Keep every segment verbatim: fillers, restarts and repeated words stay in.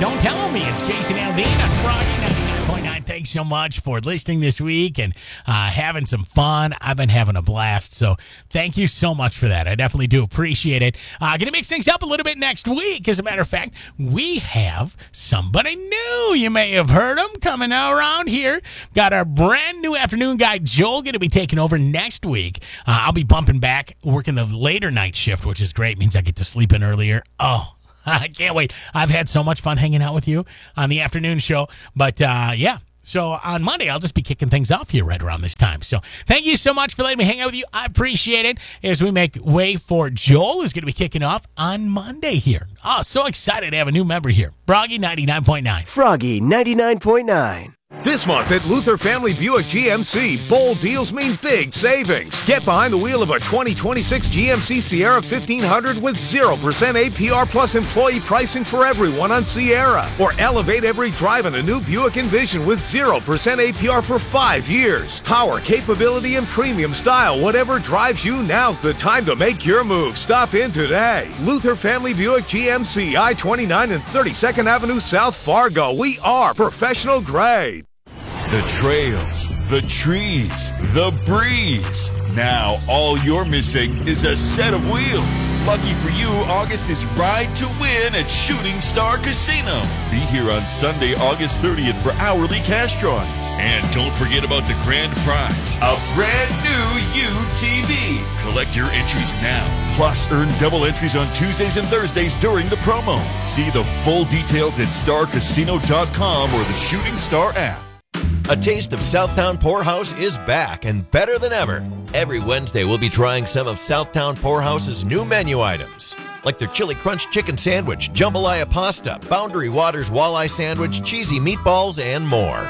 Don't Tell Me. It's Jason Aldean on Froggy ninety-nine point nine. Thanks so much for listening this week and uh, having some fun. I've been having a blast, so thank you so much for that. I definitely do appreciate it. Uh, going to mix things up a little bit next week. As a matter of fact, we have somebody new. You may have heard him coming around here. Got our brand new afternoon guy, Joel, going to be taking over next week. Uh, I'll be bumping back, working the later night shift, which is great. Means I get to sleep in earlier. Oh, I can't wait. I've had so much fun hanging out with you on the afternoon show. But, uh, yeah. So on Monday, I'll just be kicking things off here right around this time. So thank you so much for letting me hang out with you. I appreciate it as we make way for Joel, who's going to be kicking off on Monday here. Oh, so excited to have a new member here. Froggy ninety-nine point nine. Froggy ninety-nine point nine. This month at Luther Family Buick G M C, bold deals mean big savings. Get behind the wheel of a twenty twenty-six G M C Sierra fifteen hundred with zero percent A P R plus employee pricing for everyone on Sierra. Or elevate every drive in a new Buick Envision with zero percent A P R for five years. Power, capability, and premium style. Whatever drives you, now's the time to make your move. Stop in today. Luther Family Buick G M C, I twenty-nine and thirty-second Avenue South Fargo. We are professional grade. The trails, the trees, the breeze. Now all you're missing is a set of wheels. Lucky for you, August is Ride to Win at Shooting Star Casino. Be here on Sunday, August thirtieth for hourly cash drawings. And don't forget about the grand prize, a brand new U T V. Collect your entries now. Plus, earn double entries on Tuesdays and Thursdays during the promo. See the full details at star casino dot com or the Shooting Star app. A Taste of Southtown Poorhouse is back and better than ever. Every Wednesday, we'll be trying some of Southtown Poorhouse's new menu items, like their Chili Crunch Chicken Sandwich, Jambalaya Pasta, Boundary Waters Walleye Sandwich, Cheesy Meatballs, and more.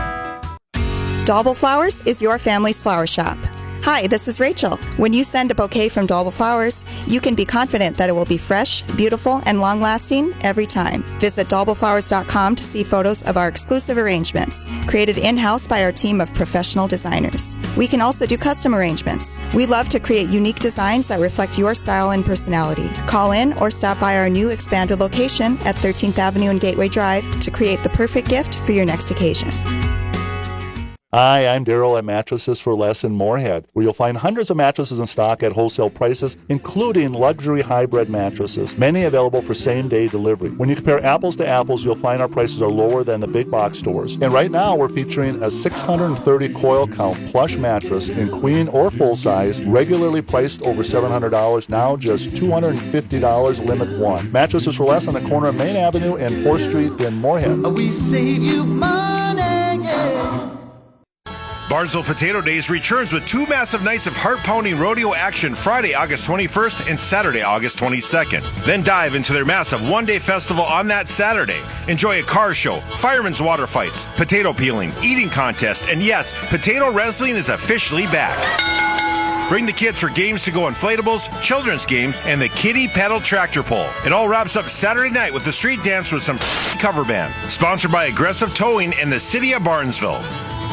Dauble Flowers is your family's flower shop. Hi, this is Rachel. When you send a bouquet from Dauble Flowers, you can be confident that it will be fresh, beautiful, and long-lasting every time. Visit dauble flowers dot com to see photos of our exclusive arrangements, created in-house by our team of professional designers. We can also do custom arrangements. We love to create unique designs that reflect your style and personality. Call in or stop by our new expanded location at thirteenth Avenue and Gateway Drive to create the perfect gift for your next occasion. Hi, I'm Daryl at Mattresses for Less in Moorhead, where you'll find hundreds of mattresses in stock at wholesale prices, including luxury hybrid mattresses, many available for same-day delivery. When you compare apples to apples, you'll find our prices are lower than the big box stores. And right now, we're featuring a six hundred thirty coil count plush mattress in queen or full size, regularly priced over seven hundred dollars, now just two hundred fifty dollars limit one. Mattresses for Less on the corner of Main Avenue and fourth Street in Moorhead. We save you money, yeah. Barnesville Potato Days returns with two massive nights of heart-pounding rodeo action Friday, August twenty-first and Saturday, August twenty-second. Then dive into their massive one-day festival on that Saturday. Enjoy a car show, firemen's water fights, potato peeling, eating contest, and yes, potato wrestling is officially back. Bring the kids for games to go inflatables, children's games, and the kiddie pedal tractor pull. It all wraps up Saturday night with the street dance with some cover band. Sponsored by Aggressive Towing and the City of Barnesville.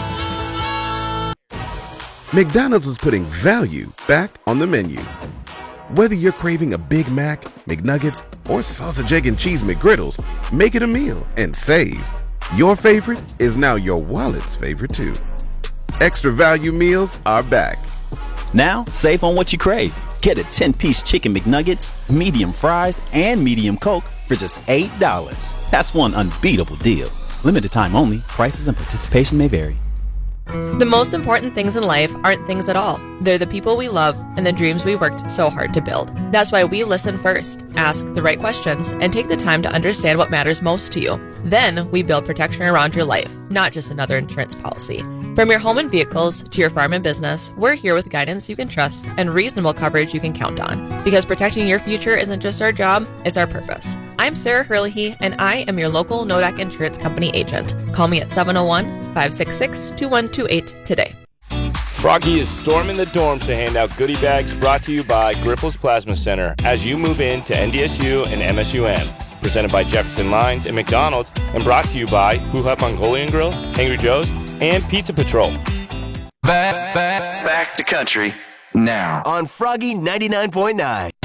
McDonald's is putting value back on the menu. Whether you're craving a Big Mac, McNuggets, or sausage, egg, and cheese McGriddles, make it a meal and save. Your favorite is now your wallet's favorite too. Extra value meals are back. Now, save on what you crave. Get a ten-piece chicken McNuggets, medium fries, and medium Coke for just eight dollars. That's one unbeatable deal. Limited time only. Prices and participation may vary. The most important things in life aren't things at all. They're the people we love and the dreams we worked so hard to build. That's why we listen first, ask the right questions, and take the time to understand what matters most to you. Then we build protection around your life, not just another insurance policy. From your home and vehicles to your farm and business, we're here with guidance you can trust and reasonable coverage you can count on. Because protecting your future isn't just our job, it's our purpose. I'm Sarah Hurley, and I am your local Nodak Insurance Company agent. Call me at seven oh one, five six six, two one two eight today. Froggy is storming the dorms to hand out goodie bags, brought to you by Grifols Plasma Center as you move into N D S U and M S U M. Presented by Jefferson Lines and McDonald's, and brought to you by Hoo Hut Mongolian Grill, Angry Joe's, and Pizza Patrol. Back, back, back to country now on Froggy ninety-nine point nine.